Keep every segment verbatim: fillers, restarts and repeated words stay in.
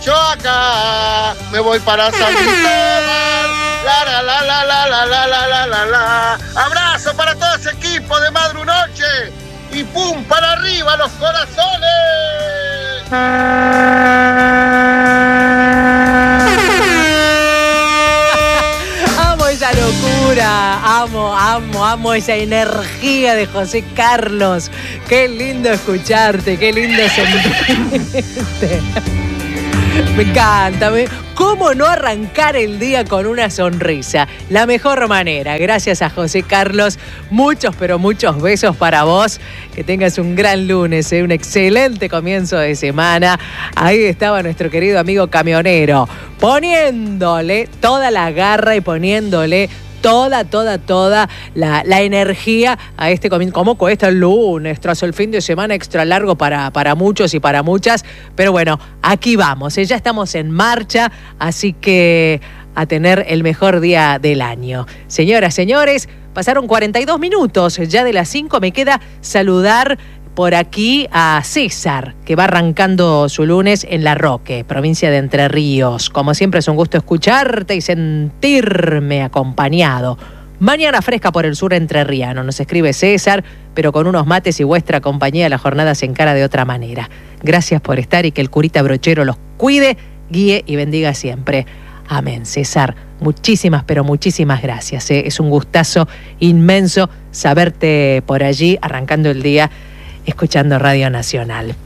yo acá me voy para San Cristóbal. La la la la la la la la la la la. Abrazo para todo ese equipo de Madru Noche y pum para arriba los corazones. Amo esa locura, amo, amo, amo esa energía de José Carlos. Qué lindo escucharte, qué lindo sentirte. Me encanta. Me... ¿Cómo no arrancar el día con una sonrisa? La mejor manera. Gracias a José Carlos. Muchos, pero muchos besos para vos. Que tengas un gran lunes, ¿eh? Un excelente comienzo de semana. Ahí estaba nuestro querido amigo camionero, poniéndole toda la garra y poniéndole toda, toda, toda la, la energía a este comienzo. ¿Cómo cuesta el lunes? Tras el fin de semana extra largo para, para muchos y para muchas. Pero bueno, aquí vamos. ¿eh? Ya estamos en marcha, así que a tener el mejor día del año. Señoras, señores, pasaron cuarenta y dos minutos. Ya de las cinco me queda saludar por aquí a César, que va arrancando su lunes en La Roque, provincia de Entre Ríos. Como siempre es un gusto escucharte y sentirme acompañado. Mañana fresca por el sur entrerriano, nos escribe César, pero con unos mates y vuestra compañía la jornada se encara de otra manera. Gracias por estar y que el curita brochero los cuide, guíe y bendiga siempre. Amén, César. Muchísimas, pero muchísimas gracias. ¿eh? Es un gustazo inmenso saberte por allí, arrancando el día escuchando Radio Nacional.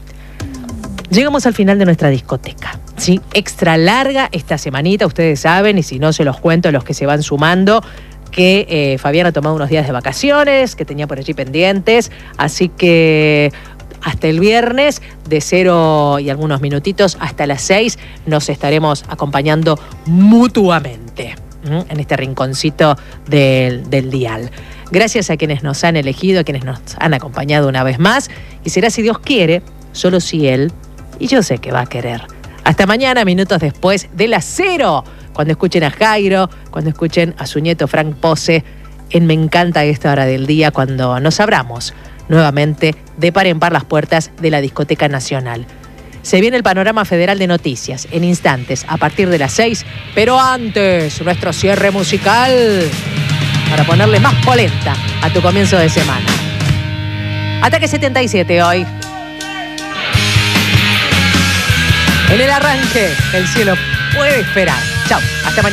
Llegamos al final de nuestra discoteca, ¿sí? Extra larga esta semanita, ustedes saben, y si no se los cuento los que se van sumando, que eh, Fabián ha tomado unos días de vacaciones, que tenía por allí pendientes, así que hasta el viernes, de cero y algunos minutitos hasta las seis, nos estaremos acompañando mutuamente, ¿m? en este rinconcito del, del dial. Gracias a quienes nos han elegido, a quienes nos han acompañado una vez más. Y será, si Dios quiere, solo si Él, y yo sé que va a querer. Hasta mañana, minutos después de las cero. Cuando escuchen a Jairo, cuando escuchen a su nieto Frank Pose, en Me Encanta esta hora del día, cuando nos abramos nuevamente de par en par las puertas de la Discoteca Nacional. Se viene el panorama federal de noticias en instantes, a partir de las seis. Pero antes, nuestro cierre musical, para ponerle más polenta a tu comienzo de semana. Ataque setenta y siete hoy. En el arranque, el cielo puede esperar. Chau, hasta mañana.